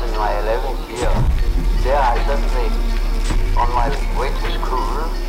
in my 11th year. There I suddenly, on my way to school,